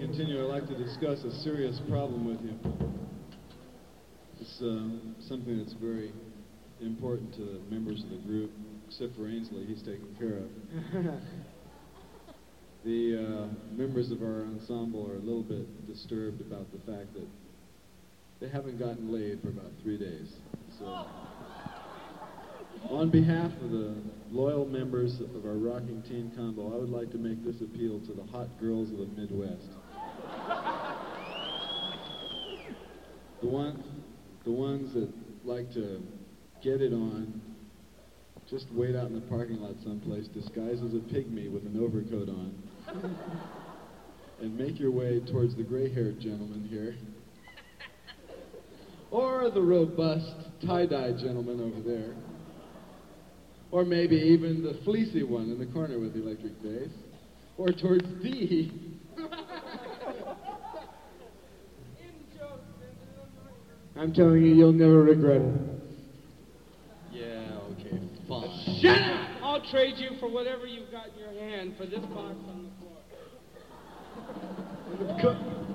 continue, I'd like to discuss a serious problem with you. It's something that's very important to the members of the group, except for Ainsley, he's taken care of. The members of our ensemble are a little bit disturbed about the fact that they haven't gotten laid for about 3 days. So, on behalf of the loyal members of our Rocking Teen Combo, I would like to make this appeal to the hot girls of the Midwest. The ones that like to get it on, just wait out in the parking lot someplace, disguised as a pygmy with an overcoat on, and make your way towards the gray-haired gentleman here, or the robust tie-dye gentleman over there, or maybe even the fleecy one in the corner with the electric face, or towards Dee. I'm telling you, you'll never regret it. Yeah, okay, fine. Shut up! I'll trade you for whatever you've got in your hand for this box on the floor.